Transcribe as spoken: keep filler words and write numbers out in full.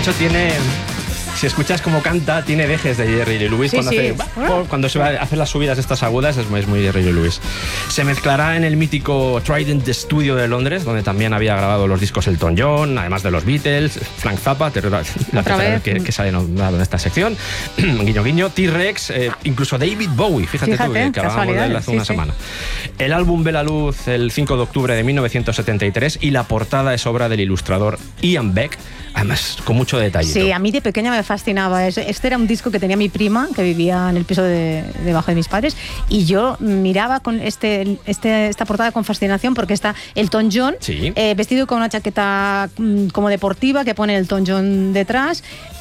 hecho, tiene... Si escuchas cómo canta, tiene dejes de Jerry Lee Lewis. Sí, cuando, sí. hace, cuando se va a hacer las subidas estas agudas, es muy, es muy Jerry Lee Lewis. Se mezclará en el mítico Trident Studio de Londres, donde también había grabado los discos Elton John, además de los Beatles, Frank Zappa, la tercera vez que, que sale nombrado en esta sección, guiño guiño, T-Rex, eh, incluso David Bowie, fíjate, Fíjate tú, que, que hablábamos de él hace sí, una sí. semana. El álbum ve la luz el cinco de octubre de mil novecientos setenta y tres y la portada es obra del ilustrador Ian Beck, además con mucho detalle. Sí, a mí de pequeña me fascinaba. Este era un disco que tenía mi prima, que vivía en el piso de, debajo de mis padres, y yo miraba con este, este, esta portada con fascinación porque está Elton John, Sí. eh, vestido con una chaqueta mm, como deportiva que pone Elton John detrás.